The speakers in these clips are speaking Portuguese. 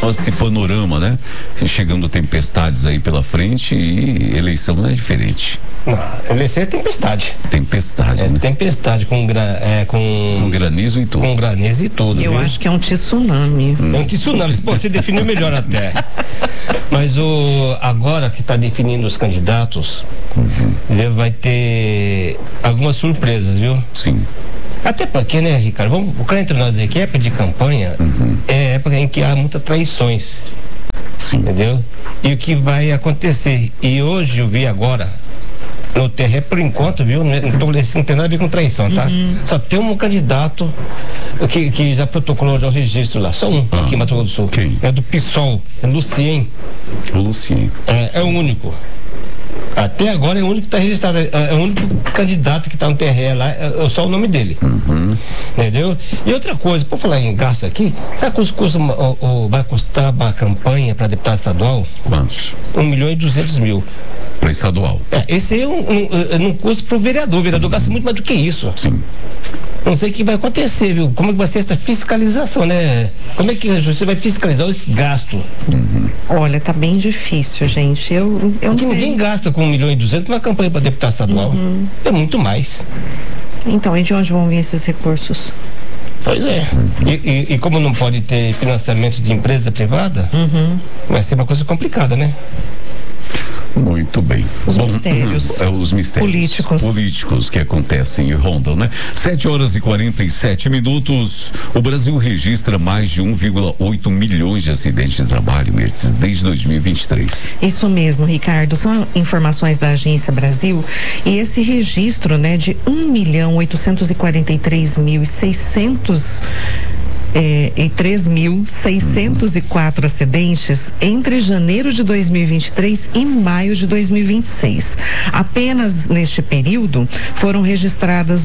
esse panorama, né? Chegando tempestades aí pela frente e eleição não é diferente. Eleição é tempestade. Tempestade, né? Tempestade com granizo e tudo. Com granizo e tudo. Eu acho que é um tsunami. É um tsunami, você definiu melhor até. Mas agora que está definindo os candidatos, vai ter algumas surpresas, viu? Sim. Até porque, né, Ricardo, vamos colocar entre nós aqui, época de campanha é época em que há muitas traições. Sim. Entendeu? E o que vai acontecer? E hoje eu vi agora, no terreno, por enquanto, viu? Não tem nada a ver com traição, tá? Só tem um candidato que já protocolou já o registro lá, só um aqui em Mato Grosso do Sul. Quem? É do PSOL, é Lucien. O Lucien. É o único. Até agora é o único que está registrado, é o único candidato que está no TRE lá, é só o nome dele. Entendeu? E outra coisa, por falar em gasto aqui, sabe quantos vai custar uma campanha para deputado estadual? Quantos? 1.200.000. Para estadual. Esse aí não custa para o vereador. O vereador gasta muito mais do que isso. Sim. Não sei o que vai acontecer, viu? Como é que vai ser essa fiscalização, né? Como é que você vai fiscalizar esse gasto? Olha, tá bem difícil, gente. Eu não sei. Ninguém gasta com 1.200.000 numa campanha para deputado estadual. É muito mais. Então, e de onde vão vir esses recursos? Pois é. E como não pode ter financiamento de empresa privada, vai ser uma coisa complicada, né? Muito bem. Os mistérios. Os mistérios políticos que acontecem e rondam, né? 7h47. O Brasil registra mais de 1,8 milhões de acidentes de trabalho, Mirtes, desde 2023. Isso mesmo, Ricardo. São informações da Agência Brasil e esse registro, né, de 1.843.600 e 3.604 acidentes entre janeiro de 2023 e maio de 2026. Apenas neste período foram registradas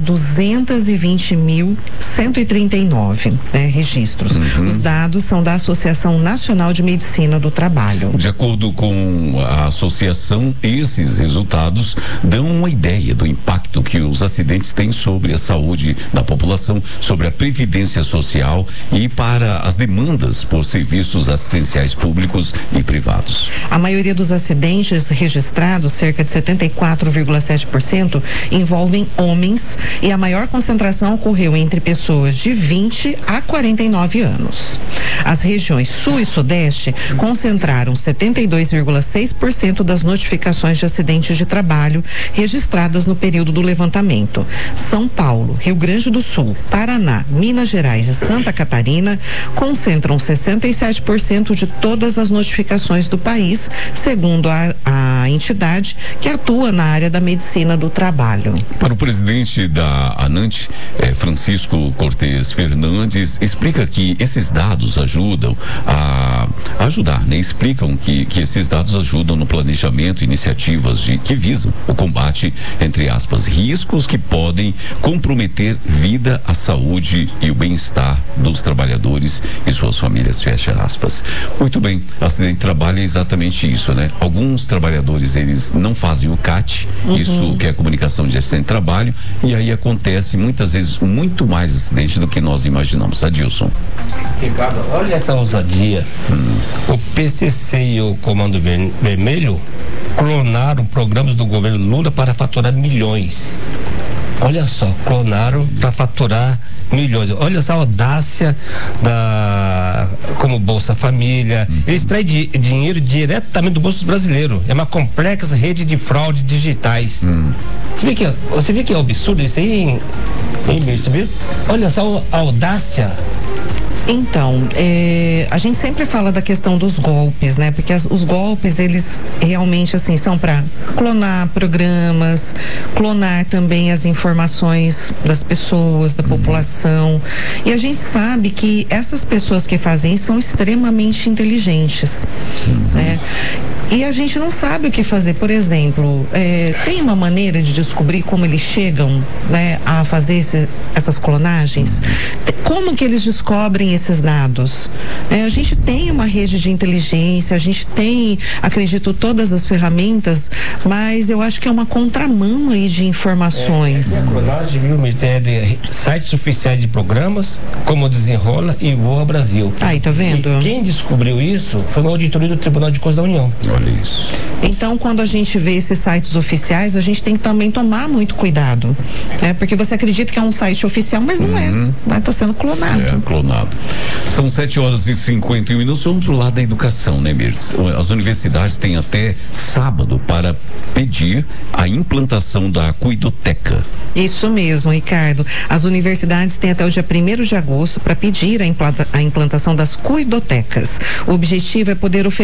220.139 registros. Os dados são da Associação Nacional de Medicina do Trabalho. De acordo com a associação, esses resultados dão uma ideia do impacto que os acidentes têm sobre a saúde da população, sobre a previdência social e para as demandas por serviços assistenciais públicos e privados. A maioria dos acidentes registrados, cerca de 74,7%, envolvem homens e a maior concentração ocorreu entre pessoas de 20 a 49 anos. As regiões Sul e Sudeste concentraram 72,6% das notificações de acidentes de trabalho registradas no período do levantamento. São Paulo, Rio Grande do Sul, Paraná, Minas Gerais e Santa Catarina concentram 67% de todas as notificações do país, segundo a entidade que atua na área da medicina do trabalho. Para o presidente da ANANT, Francisco Cortes Fernandes, explica que esses dados ajudam a ajudar, né? Explicam que esses dados ajudam no planejamento, iniciativas que visam o combate, entre aspas, riscos que podem comprometer vida, a saúde e o bem-estar dos trabalhadores e suas famílias, fecha aspas. Muito bem, acidente de trabalho é exatamente isso, né? Alguns trabalhadores, eles não fazem o CAT, isso que é a comunicação de acidente de trabalho, e aí acontece muitas vezes muito mais acidente do que nós imaginamos. Adilson. Ricardo, olha essa ousadia. O PCC e o Comando Vermelho clonaram programas do governo Lula para faturar milhões. Olha só, clonaram para faturar milhões. Olha essa audácia como Bolsa Família. Eles traem dinheiro diretamente do bolso brasileiro. É uma complexa rede de fraude digitais. Você vê que é absurdo isso aí, hein, você viu? Olha só a audácia. Então, a gente sempre fala da questão dos golpes, né? Porque os golpes, eles realmente, assim, são para clonar programas, clonar também as informações das pessoas, da população. E a gente sabe que essas pessoas que fazem isso são extremamente inteligentes, né? E a gente não sabe o que fazer. Por exemplo, tem uma maneira de descobrir como eles chegam, né, a fazer essas clonagens? Como que eles descobrem esses dados? A gente tem uma rede de inteligência, a gente tem, acredito, todas as ferramentas, mas eu acho que é uma contramão aí de informações. A clonagem, viu, é de sites oficiais de programas, como Desenrola e Voa Brasil. Aí, tá vendo? E quem descobriu isso foi uma auditoria do Tribunal de Contas da União. Olha isso. Então, quando a gente vê esses sites oficiais, a gente tem que também tomar muito cuidado, né? Porque você acredita que é um site oficial, mas não é. Vai estar sendo clonado. Clonado. São 7h51. Vamos pro lado da educação, né, Mirtz? As universidades têm até sábado para pedir a implantação da Cuidoteca. Isso mesmo, Ricardo. As universidades têm até o dia 1º de agosto para pedir a implantação das cuidotecas. O objetivo é poder oferecer